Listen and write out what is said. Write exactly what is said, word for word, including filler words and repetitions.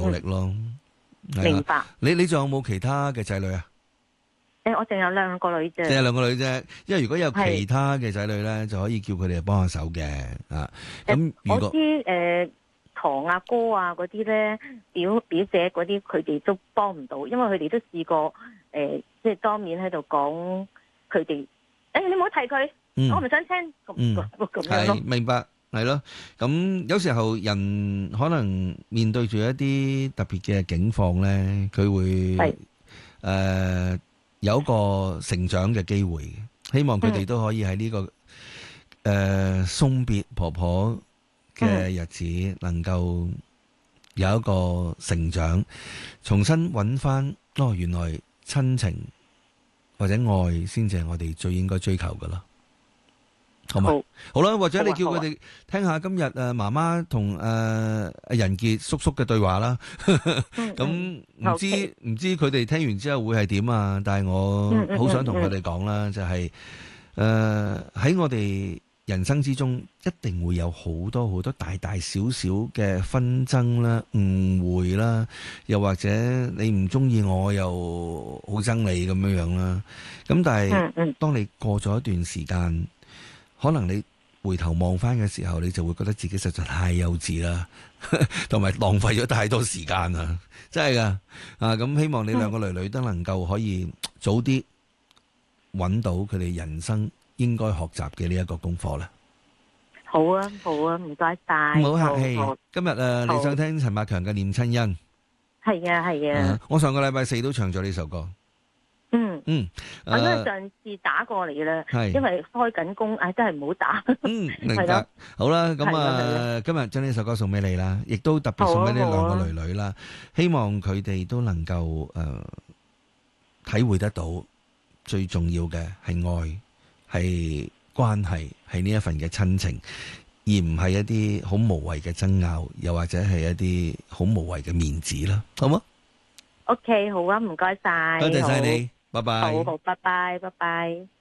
努力咯。 明白。 你你仲有冇其他嘅仔女啊？ 誒，我淨有兩個女啫。 淨係兩個女啫，因為如果有其他嘅仔女咧，就可以叫佢哋幫下手嘅啊。咁如果我啲誒堂啊哥啊嗰啲咧，表表姐嗰啲，佢哋都幫唔到，因為佢哋都試過誒，即係當面喺度講佢哋。誒，你唔好提佢，我唔想聽咁咁樣咯。 係明白，係咯。咁有時候人可能面對住一啲特別嘅境況咧，佢會誒。有一個成長嘅機會，希望佢哋都可以喺呢、這個誒、呃、送別婆婆嘅日子，能夠有一個成長，重新揾翻哦，原來親情或者愛先至係我哋最應該追求嘅咯。好嘛，好啦，或者你叫佢哋聽下今日誒媽媽同誒仁傑叔叔嘅對話啦。咁唔知唔知佢哋聽完之後會係點啊？但係我好想同佢哋講啦，就係誒喺我哋人生之中，一定會有好多好多大大小小嘅紛爭啦、誤會啦，又或者你唔中意我又好憎你咁樣樣啦。咁但係當你過咗一段時間，可能你回頭望翻嘅時候，你就會覺得自己實在太幼稚啦，同埋浪費咗太多時間啦，真係噶啊！咁希望你兩個女女都能夠可以早啲揾到佢哋人生應該學習嘅呢一個功課啦。 好啊，好啊，唔該晒。 唔好客氣。今日誒，你想聽陳百強嘅《念親恩》？ 係啊，係啊。 我上個禮拜四都唱咗呢首歌。 嗯嗯， 我因為上次打過嚟啦，因為開緊工，唉，真係唔好打。 嗯，明白。好啦，咁啊，今日將呢首歌送俾你啦，亦都特別送俾呢兩個女女啦。希望佢哋都能夠誒體會得到最重要嘅係愛，係關係，係呢一份嘅親情，而唔係一啲好無謂嘅爭拗，又或者係一啲好無謂嘅面子啦，好冇 ？OK，好啊，唔該晒， 多謝晒你。拜拜。 好好，拜拜，拜拜。